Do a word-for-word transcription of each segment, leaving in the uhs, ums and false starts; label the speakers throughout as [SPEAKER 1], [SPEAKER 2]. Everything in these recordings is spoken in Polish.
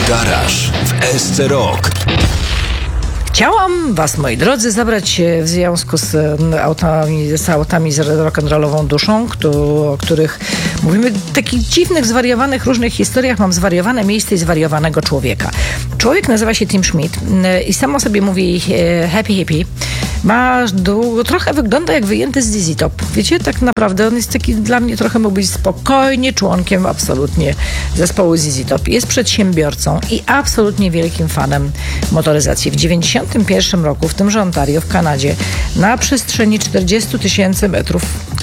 [SPEAKER 1] Garaż w S C Rock.
[SPEAKER 2] Chciałam was, moi drodzy, zabrać w związku z autami, z autami z rock'n'rollową duszą, o których mówimy, takich dziwnych, zwariowanych różnych historiach. Mam zwariowane miejsce i zwariowanego człowieka. Człowiek nazywa się Tim Schmidt i samo sobie mówi happy hippie. Ma długo, trochę wygląda jak wyjęty z Z Z Top. Wiecie, tak naprawdę on jest taki, dla mnie trochę mógł być spokojnie członkiem absolutnie zespołu Z Z Top. Jest przedsiębiorcą i absolutnie wielkim fanem motoryzacji. W dziewięćdziesiątym pierwszym roku w tymże Ontario w Kanadzie na przestrzeni czterdziestu tysięcy metrów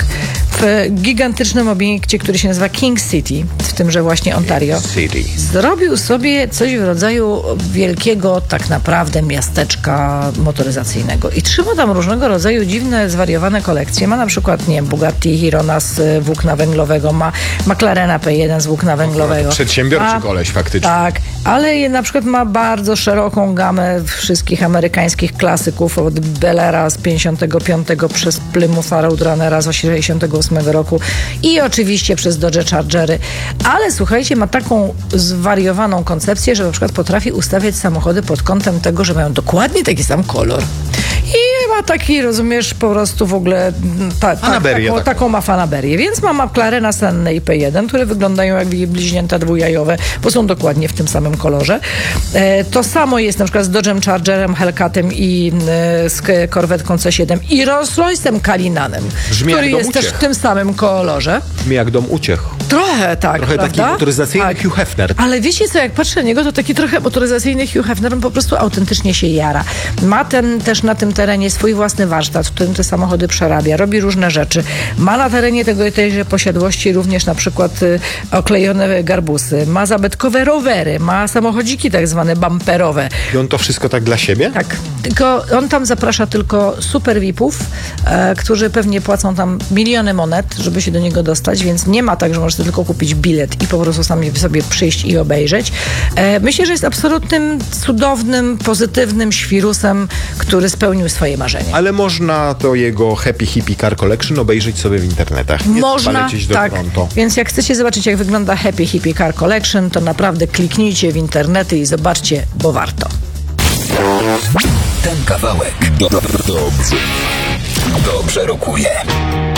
[SPEAKER 2] w gigantycznym obiekcie, który się nazywa King City, w tymże właśnie Ontario,
[SPEAKER 3] City.
[SPEAKER 2] zrobił sobie coś w rodzaju wielkiego tak naprawdę miasteczka motoryzacyjnego. I trzyma tam różnego rodzaju dziwne, zwariowane kolekcje. Ma na przykład, nie wiem, Bugatti Chirona z włókna węglowego, ma McLarena P jeden z włókna węglowego.
[SPEAKER 3] Przedsiębiorczy
[SPEAKER 2] ma,
[SPEAKER 3] koleś faktycznie.
[SPEAKER 2] Tak, ale je, na przykład ma bardzo szeroką gamę wszystkich amerykańskich klasyków, od Bel Aira z pięćdziesiątego piątego przez Plymoutha Roadrunnera z osiemdziesiątego ósmego roku i oczywiście przez Dodge Chargery. Ale słuchajcie, ma taką zwariowaną koncepcję, że na przykład potrafi ustawiać samochody pod kątem tego, że mają dokładnie taki sam kolor. I ma taki, rozumiesz, po prostu w ogóle ta, ta,
[SPEAKER 3] Fanaberię
[SPEAKER 2] taką,
[SPEAKER 3] taką.
[SPEAKER 2] taką ma fanaberię. Więc ma McLarena Senna i P jeden, które wyglądają jak bliźnięta dwujajowe, bo są dokładnie w tym samym kolorze. E, to samo jest na przykład z Dodge'em Chargerem, Hellcatem i e, z korwetką C siedem i Rolls-Royce'em Kalinanem,
[SPEAKER 3] Brzmi
[SPEAKER 2] który
[SPEAKER 3] jak
[SPEAKER 2] jest
[SPEAKER 3] dom
[SPEAKER 2] też w
[SPEAKER 3] uciech.
[SPEAKER 2] tym samym kolorze.
[SPEAKER 3] Brzmi jak dom uciech.
[SPEAKER 2] Trochę tak,
[SPEAKER 3] Trochę
[SPEAKER 2] prawda?
[SPEAKER 3] taki motoryzacyjny
[SPEAKER 2] Tak.
[SPEAKER 3] Hugh Hefner.
[SPEAKER 2] Ale wiecie co, jak patrzę na niego, to taki trochę motoryzacyjny Hugh Hefner, on po prostu autentycznie się jara. Ma ten też na tym terenie swój własny warsztat, w którym te samochody przerabia, robi różne rzeczy. Ma na terenie tego, tejże posiadłości również na przykład y, oklejone garbusy, ma zabytkowe rowery, ma samochodziki tak zwane bumperowe.
[SPEAKER 3] I on to wszystko tak dla siebie?
[SPEAKER 2] Tak, tylko on tam zaprasza tylko super V I P-ów, e, którzy pewnie płacą tam miliony monet, żeby się do niego dostać, więc nie ma tak, że możesz tylko kupić bilet i po prostu sami sobie przyjść i obejrzeć. E, myślę, że jest absolutnym, cudownym, pozytywnym świrusem, który spełnił swoje marzenia.
[SPEAKER 3] Ale można to jego Happy Hippie Car Collection obejrzeć sobie w internetach. Nie
[SPEAKER 2] Można,
[SPEAKER 3] trzeba lecieć do
[SPEAKER 2] tak.
[SPEAKER 3] Toronto.
[SPEAKER 2] Więc jak chcecie zobaczyć, jak wygląda Happy Hippie Car Collection, to naprawdę kliknijcie w internety i zobaczcie, bo warto.
[SPEAKER 1] Ten kawałek do, do, dobrze, dobrze rokuje.